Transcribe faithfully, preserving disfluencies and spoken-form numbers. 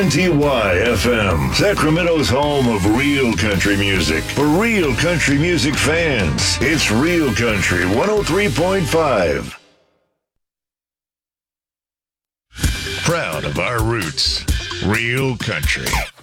N T Y F M, Sacramento's home of real country music. For real country music fans, it's Real Country one oh three point five. Proud of our roots, real country.